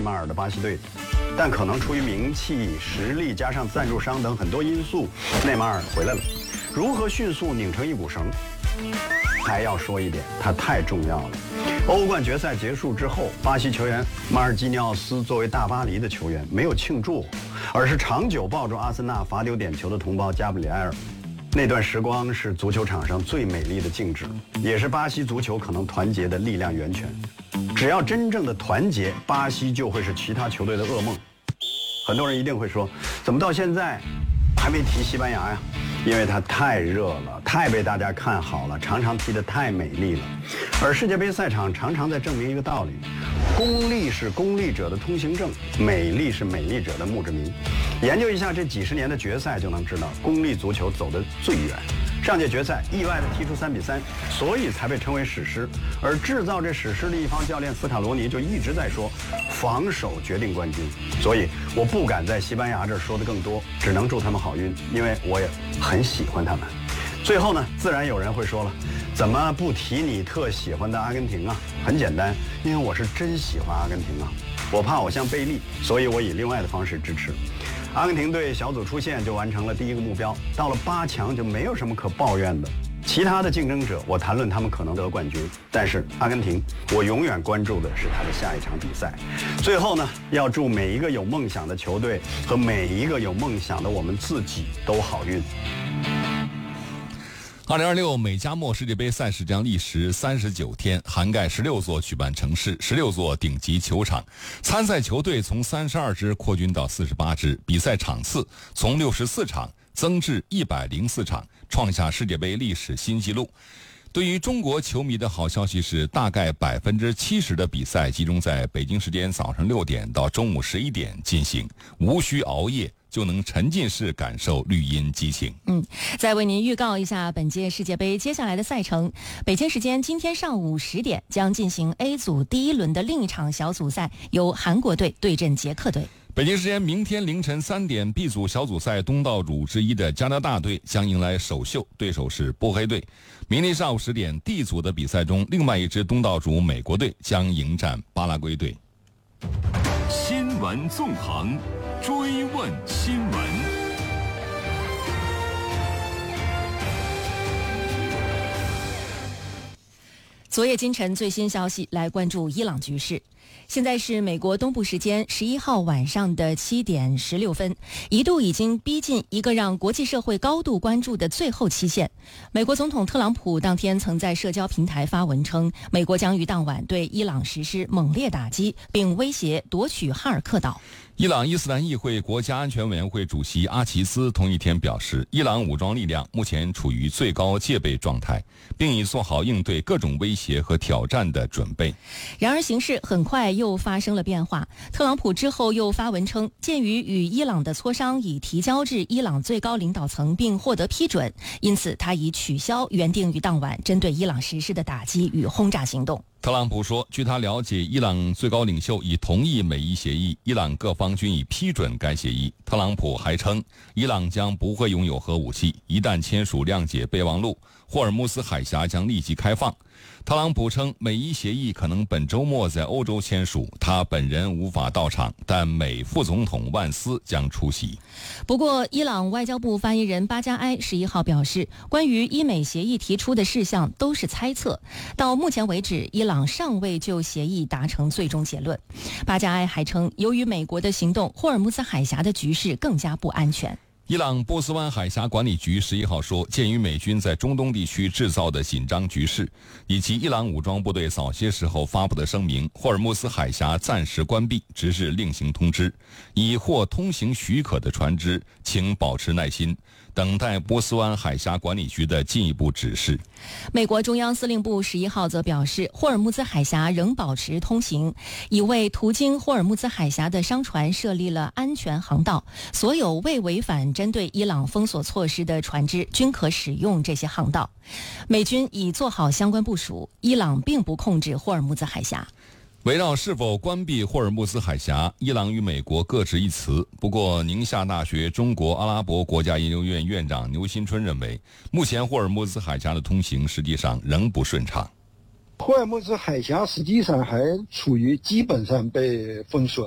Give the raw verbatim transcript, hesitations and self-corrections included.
马尔的巴西队，但可能出于名气、实力加上赞助商等很多因素，内马尔回来了。如何迅速拧成一股绳？还要说一点，它太重要了。欧冠决赛结束之后，巴西球员马尔基尼奥斯作为大巴黎的球员没有庆祝，而是长久抱住阿森纳罚丢点球的同胞加布里埃尔。那段时光是足球场上最美丽的静止，也是巴西足球可能团结的力量源泉。只要真正的团结，巴西就会是其他球队的噩梦。很多人一定会说，怎么到现在还没提西班牙呀？因为它太热了，太被大家看好了，常常踢得太美丽了。而世界杯赛场常常在证明一个道理：功利是功利者的通行证，美丽是美丽者的墓志铭。研究一下这几十年的决赛，就能知道功利足球走得最远。上届决赛意外地踢出三比三，所以才被称为史诗。而制造这史诗的一方教练斯卡罗尼就一直在说，防守决定冠军。所以我不敢在西班牙这儿说的更多，只能祝他们好运，因为我也很喜欢他们。最后呢，自然有人会说了，怎么不提你特喜欢的阿根廷啊？很简单，因为我是真喜欢阿根廷啊。我怕我像贝利，所以我以另外的方式支持。阿根廷队小组出线就完成了第一个目标，到了八强就没有什么可抱怨的。其他的竞争者，我谈论他们可能得冠军，但是阿根廷，我永远关注的是他的下一场比赛。最后呢，要祝每一个有梦想的球队和每一个有梦想的我们自己都好运。 二零二六美加墨世界杯赛事将历时三十九天，涵盖十六座举办城市、十六座顶级球场。参赛球队从三十二支扩军到四十八支，比赛场次从六十四场增至一百零四场，创下世界杯历史新纪录。对于中国球迷的好消息是，大概百分之七十的比赛集中在北京时间早上六点到中午十一点进行，无需熬夜，就能沉浸式感受绿茵激情。 嗯，再为您预告一下本届世界杯接下来的赛程。北京时间今天上午十点将进行 A 组第一轮的另一场小组赛，由韩国队对阵捷克队。 北京时间明天凌晨三点 ，B 组小组赛东道主之一的加拿大队将迎来首秀，对手是波黑队。明天上午十点 ，D 组的比赛中，另外一支东道主美国队将迎战巴拉圭队。 新闻纵横，追问新闻。 昨夜今晨最新消息，来关注伊朗局势。现在是美国东部时间十一号晚上的七点十六分，一度已经逼近一个让国际社会高度关注的最后期限。美国总统特朗普当天曾在社交平台发文称，美国将于当晚对伊朗实施猛烈打击，并威胁夺取哈尔克岛。 伊朗伊斯兰议会国家安全委员会主席阿齐斯同一天表示，伊朗武装力量目前处于最高戒备状态，并已做好应对各种威胁和挑战的准备。 然而形势很快又发生了变化，特朗普之后又发文称，鉴于与伊朗的磋商已提交至伊朗最高领导层并获得批准，因此他已取消原定于当晚针对伊朗实施的打击与轰炸行动。 特朗普说，据他了解，伊朗最高领袖已同意美伊协议，伊朗各方均已批准该协议。特朗普还称，伊朗将不会拥有核武器，一旦签署谅解备忘录，霍尔木斯海峡将立即开放。特朗普称，美伊协议可能本周末在欧洲签署，他本人无法到场，但美副总统万斯将出席。 不过，伊朗外交部发言人巴加埃十一号表示，关于伊美协议提出的事项都是猜测，到目前为止，伊朗尚未就协议达成最终结论。巴加埃还称，由于美国的行动，霍尔木兹海峡的局势更加不安全。 伊朗波斯湾海峡管理局十一号说，鉴于美军在中东地区制造的紧张局势，以及伊朗武装部队早些时候发布的声明，霍尔木斯海峡暂时关闭，直至另行通知。已获通行许可的船只，请保持耐心，等待波斯湾海峡管理局的进一步指示。 美国中央司令部十一号则表示，霍尔木兹海峡仍保持通行，已为途经霍尔木兹海峡的商船设立了安全航道，所有未违反针对伊朗封锁措施的船只均可使用这些航道。美军已做好相关部署，伊朗并不控制霍尔木兹海峡。 围绕是否关闭霍尔木兹海峡，伊朗与美国各执一词。不过，宁夏大学中国阿拉伯国家研究院院长牛新春认为，目前霍尔木兹海峡的通行实际上仍不顺畅。 霍尔木兹海峡实际上还处于基本上被封锁